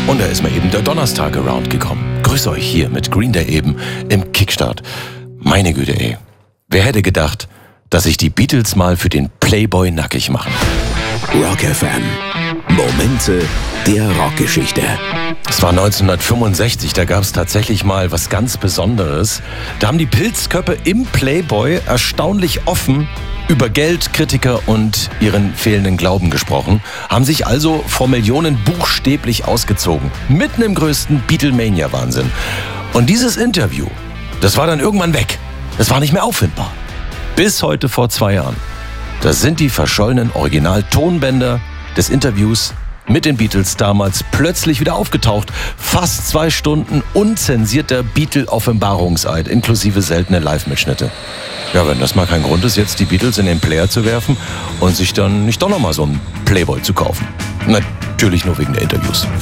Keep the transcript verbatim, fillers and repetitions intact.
Und da ist mir eben der Donnerstag around gekommen. Grüße euch hier mit Green Day eben im Kickstart. Meine Güte, ey. Wer hätte gedacht, dass sich die Beatles mal für den Playboy nackig machen? Rock F M. Momente der Rockgeschichte. Es war neunzehnhundertfünfundsechzig, da gab es tatsächlich mal was ganz Besonderes. Da haben die Pilzköppe im Playboy erstaunlich offen über Geld, Kritiker und ihren fehlenden Glauben gesprochen, haben sich also vor Millionen buchstäblich ausgezogen. Mitten im größten Beatlemania-Wahnsinn. Und dieses Interview, das war dann irgendwann weg. Das war nicht mehr auffindbar. Bis heute vor zwei Jahren. Das sind die verschollenen Original-Tonbänder des Interviews mit den Beatles damals plötzlich wieder aufgetaucht. Fast zwei Stunden unzensierter Beatle-Offenbarungseid inklusive seltene Live-Mitschnitte. Ja, wenn das mal kein Grund ist, jetzt die Beatles in den Player zu werfen und sich dann nicht doch nochmal so einen Playboy zu kaufen. Natürlich nur wegen der Interviews.